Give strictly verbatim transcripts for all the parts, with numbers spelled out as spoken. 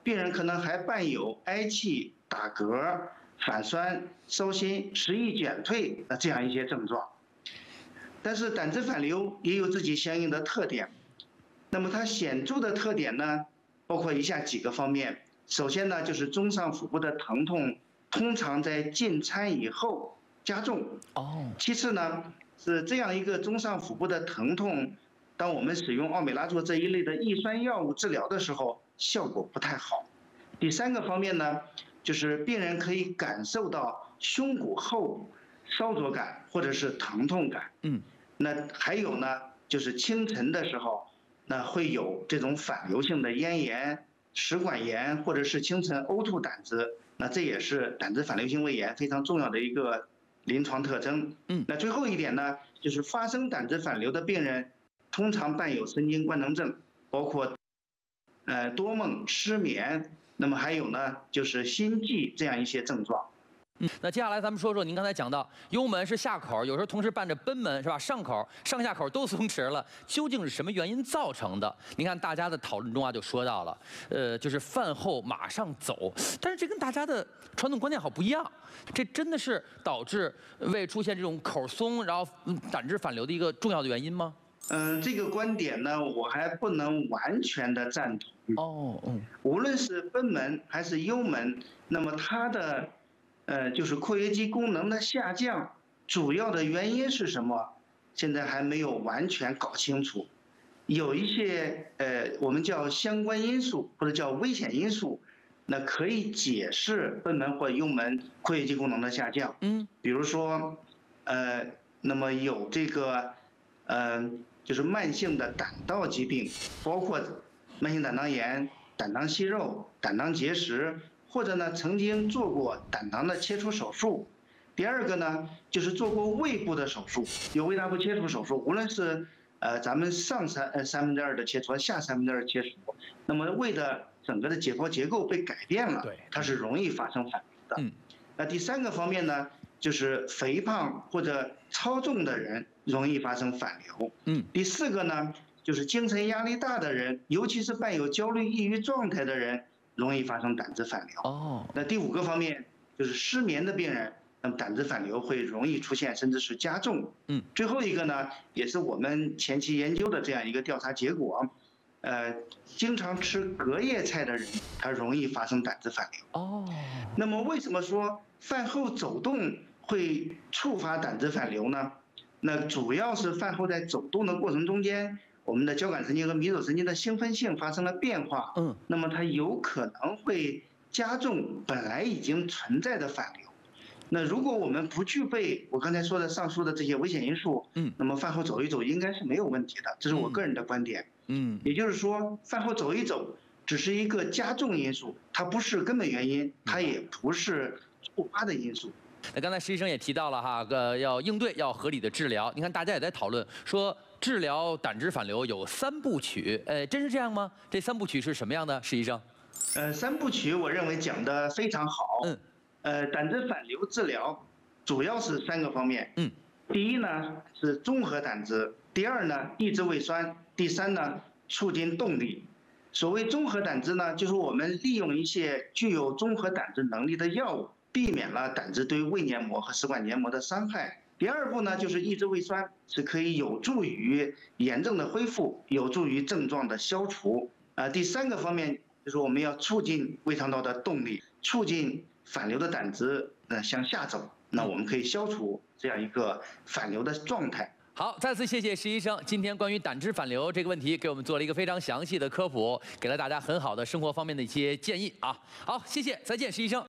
病人可能还伴有嗳气、打嗝、反酸、烧心、食欲减退的这样一些症状。但是胆汁反流也有自己相应的特点，那么它显著的特点呢，包括以下几个方面。首先呢，就是中上腹部的疼痛通常在进餐以后加重。哦。其次呢，是这样一个中上腹部的疼痛，当我们使用奥美拉唑这一类的抑酸药物治疗的时候，效果不太好。第三个方面呢，就是病人可以感受到胸骨后部烧灼感或者是疼痛感。嗯。那还有呢，就是清晨的时候，那会有这种反流性的咽炎、食管炎，或者是清晨呕吐胆汁，那这也是胆汁反流性胃炎非常重要的一个临床特征。嗯。那最后一点呢，就是发生胆汁反流的病人，通常伴有神经官能症，包括呃多梦、失眠，那么还有呢，就是心悸这样一些症状。 嗯，那接下来咱们说说您刚才讲到幽门是下口，有时候同时伴着贲门是吧？上口、上下口都松弛了，究竟是什么原因造成的？您看大家的讨论中啊就说到了，呃，就是饭后马上走，但是这跟大家的传统观念好不一样，这真的是导致胃出现这种口松，然后胆汁反流的一个重要的原因吗？ 嗯、呃，这个观点呢，我还不能完全的赞同。哦，嗯，无论是贲门还是幽门，那么它的呃，就是括约肌功能的下降，主要的原因是什么？现在还没有完全搞清楚。有一些呃，我们叫相关因素或者叫危险因素，那可以解释贲门或幽门括约肌功能的下降。嗯，比如说，呃，那么有这个，呃，就是慢性的胆道疾病，包括慢性胆囊炎、胆囊息肉、胆囊结石。或者呢，曾经做过胆囊的切除手术。第二个呢，就是做过胃部的手术，有胃大部切除手术，无论是呃咱们上三呃三分之二的切除，下三分之二切除，那么胃的整个的解剖结构被改变了，它是容易发生反流的。嗯。那第三个方面呢，就是肥胖或者超重的人容易发生反流。嗯。第四个呢，就是精神压力大的人，尤其是伴有焦虑、抑郁状态的人。容易发生胆汁反流。哦，那第五个方面就是失眠的病人，那么胆汁反流会容易出现，甚至是加重。嗯，最后一个呢，也是我们前期研究的这样一个调查结果，呃，经常吃隔夜菜的人，他容易发生胆汁反流。哦，那么为什么说饭后走动会触发胆汁反流呢？那主要是饭后在走动的过程中间，我们的交感神经和迷走神经的兴奋性发生了变化，嗯，那么它有可能会加重本来已经存在的反流。那如果我们不具备我刚才说的上述的这些危险因素，嗯，那么饭后走一走应该是没有问题的，这是我个人的观点。嗯，也就是说，饭后走一走只是一个加重因素，它不是根本原因，它也不是触发的因素。 那刚才石医生也提到了哈，呃，要应对，要合理的治疗。你看大家也在讨论说，治疗胆汁反流有三部曲，呃，真是这样吗？这三部曲是什么样的，石医生？ 呃，三部曲我认为讲得非常好。嗯。呃，胆汁反流治疗主要是三个方面。嗯。第一呢是中和胆汁，第二呢抑制胃酸，第三呢促进动力。所谓中和胆汁呢，就是我们利用一些具有中和胆汁能力的药物，避免了胆汁对胃黏膜和食管黏膜的伤害。第二步呢，就是抑制胃酸，是可以有助于炎症的恢复，有助于症状的消除。啊，第三个方面就是我们要促进胃肠道的动力，促进反流的胆汁呃向下走，那我们可以消除这样一个反流的状态。 好，再次谢谢石医生，今天关于胆汁反流这个问题，给我们做了一个非常详细的科普，给了大家很好的生活方面的一些建议啊。好，谢谢，再见，石医生。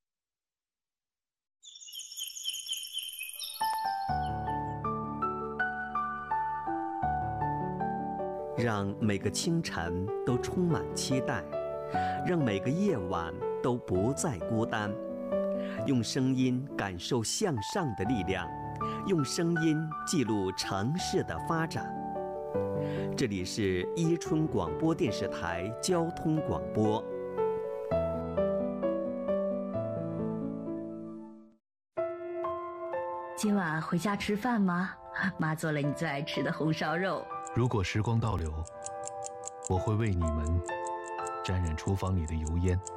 让每个清晨都充满期待，让每个夜晚都不再孤单。用声音感受向上的力量，用声音记录城市的发展。这里是伊春广播电视台交通广播。 今晚回家吃饭吗？妈做了你最爱吃的红烧肉。 如果时光倒流，我会为你们沾染厨房里的油烟。